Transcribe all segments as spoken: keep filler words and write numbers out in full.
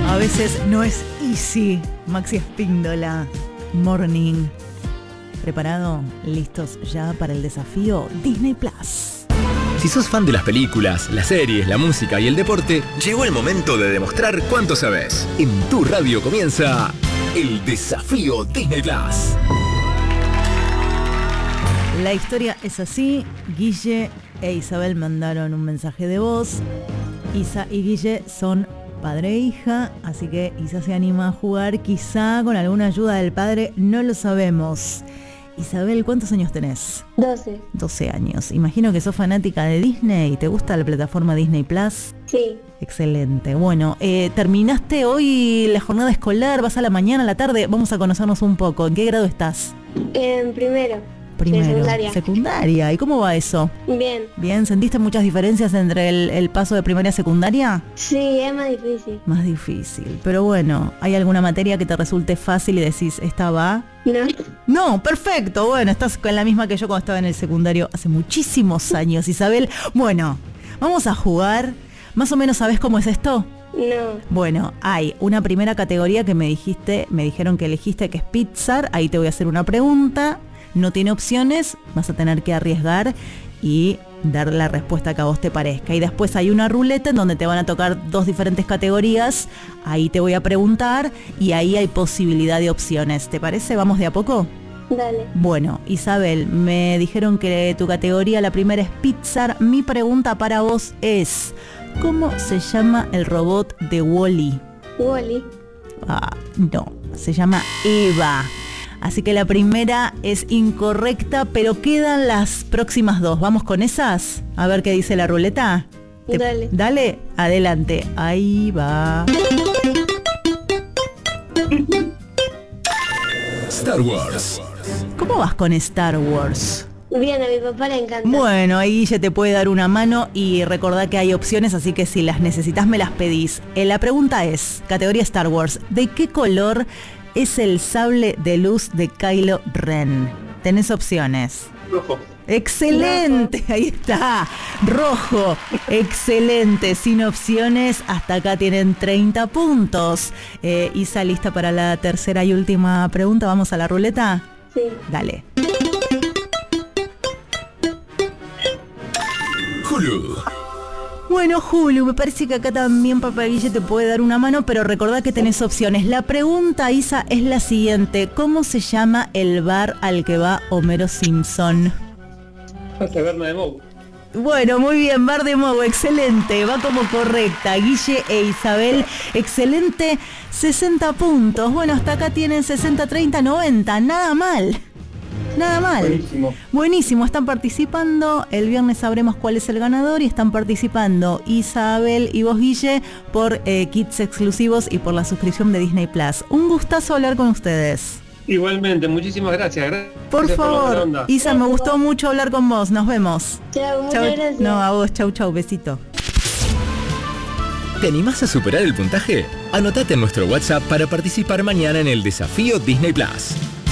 A veces no es easy. Maxi Espíndola, Morning. ¿Preparado? ¿Listos ya para el desafío Disney Plus? Si sos fan de las películas, las series, la música y el deporte, llegó el momento de demostrar cuánto sabes. En tu radio comienza el desafío Disney Plus. La historia es así. Guille e Isabel mandaron un mensaje de voz. Isa y Guille son padre e hija, así que Isa se anima a jugar, quizá con alguna ayuda del padre, no lo sabemos. Isabel, ¿cuántos años tenés? doce. doce años. Imagino que sos fanática de Disney. ¿Te gusta la plataforma Disney Plus? Sí. Excelente. Bueno, eh, ¿terminaste hoy la jornada escolar? ¿Vas a la mañana, a la tarde? Vamos a conocernos un poco. ¿En qué grado estás? En primero. Primero. Secundaria. Secundaria. ¿Y cómo va eso? Bien. Bien. ¿Sentiste muchas diferencias entre el, el paso de primaria a secundaria? Sí, es más difícil. Más difícil. Pero bueno, ¿hay alguna materia que te resulte fácil y decís, esta va? No. No, perfecto. Bueno, estás con la misma que yo cuando estaba en el secundario hace muchísimos años, Isabel. Bueno, vamos a jugar. ¿Más o menos sabés cómo es esto? No. Bueno, hay una primera categoría que me dijiste, me dijeron que elegiste, que es Pixar. Ahí te voy a hacer una pregunta. No tiene opciones, vas a tener que arriesgar y dar la respuesta que a vos te parezca. Y después hay una ruleta en donde te van a tocar dos diferentes categorías. Ahí te voy a preguntar y ahí hay posibilidad de opciones. ¿Te parece? ¿Vamos de a poco? Dale. Bueno, Isabel, me dijeron que tu categoría, la primera es Pixar. Mi pregunta para vos es, ¿cómo se llama el robot de Wall-E? Wall-E. Ah, no, se llama Eva. Así que la primera es incorrecta, pero quedan las próximas dos. ¿Vamos con esas? A ver qué dice la ruleta. Te... Dale. Dale, adelante. Ahí va. Star Wars. ¿Cómo vas con Star Wars? Bien, a mi papá le encanta. Bueno, ahí ya te puede dar una mano y recordá que hay opciones, así que si las necesitas me las pedís. Eh, la pregunta es, categoría Star Wars, ¿de qué color es el sable de luz de Kylo Ren? Tenés opciones. Rojo. Excelente, Rojo. Ahí está, rojo, excelente, sin opciones, hasta acá tienen treinta puntos. Eh, Isa, ¿lista para la tercera y última pregunta? ¿Vamos a la ruleta? Sí. Dale. Hulu. Bueno, Hulu, me parece que acá también Papá Guille te puede dar una mano, pero recordá que tenés opciones. La pregunta, Isa, es la siguiente. ¿Cómo se llama el bar al que va Homero Simpson? Taberna de Moe. Bueno, muy bien, Bar de Moe, excelente, va como correcta. Guille e Isabel, excelente, sesenta puntos. Bueno, hasta acá tienen sesenta, treinta, noventa, nada mal. Nada mal. Buenísimo. Buenísimo, están participando. El viernes sabremos cuál es el ganador y están participando Isabel y vos, Guille, por eh, kits exclusivos y por la suscripción de Disney Plus. Un gustazo hablar con ustedes. Igualmente, muchísimas gracias. Gracias Por la buena favor, onda. Isa, me gustó mucho hablar con vos. Nos vemos. Chao, muchas Chau. gracias. No, a vos, chau, chau, besito. ¿Te animás a superar el puntaje? Anotate en nuestro WhatsApp para participar mañana en el desafío Disney Plus.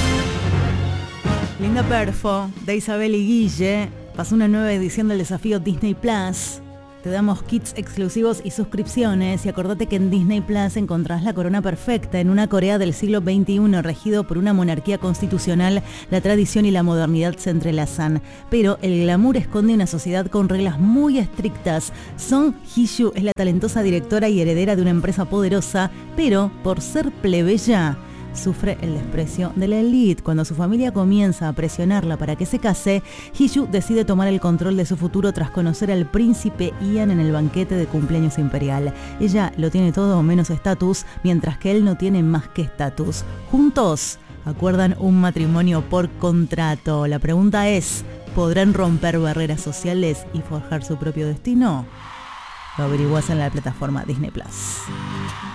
Linda perfo de Isabel y Guille. Pasó una nueva edición del desafío Disney Plus. Te damos kits exclusivos y suscripciones. Y acordate que en Disney Plus encontrás la corona perfecta en una Corea del siglo veintiuno regido por una monarquía constitucional. La tradición y la modernidad se entrelazan. Pero el glamour esconde una sociedad con reglas muy estrictas. Song Hye-ju es la talentosa directora y heredera de una empresa poderosa, pero por ser plebeya sufre el desprecio de la élite. Cuando su familia comienza a presionarla para que se case, Hye-ju decide tomar el control de su futuro tras conocer al príncipe Ian en el banquete de cumpleaños imperial. Ella lo tiene todo menos estatus, mientras que él no tiene más que estatus. Juntos acuerdan un matrimonio por contrato. La pregunta es, ¿podrán romper barreras sociales y forjar su propio destino? Lo averiguás en la plataforma Disney Plus.